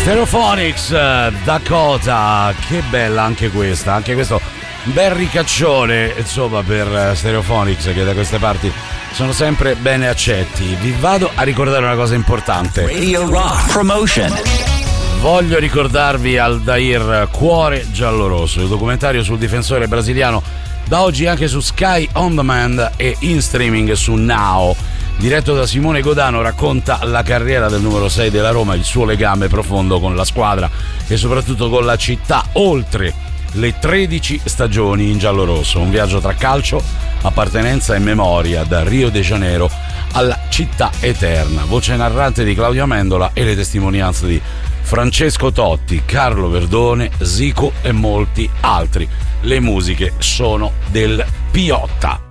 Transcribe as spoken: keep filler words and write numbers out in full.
Stereophonics, Dakota, che bella anche questa, anche questo bel ricaccione, insomma, per Stereophonics, che da queste parti sono sempre bene accetti. Vi vado a ricordare una cosa importante. Radio Rock Promotion. Voglio ricordarvi Aldair, Cuore giallorosso, il documentario sul difensore brasiliano, da oggi anche su Sky On Demand e in streaming su Now. Diretto da Simone Godano, racconta la carriera del numero sei della Roma, il suo legame profondo con la squadra e soprattutto con la città, oltre le tredici stagioni in giallorosso. Un viaggio tra calcio, appartenenza e memoria, da Rio de Janeiro alla città eterna. Voce narrante di Claudio Amendola e le testimonianze di Francesco Totti, Carlo Verdone, Zico e molti altri. Le musiche sono del Piotta.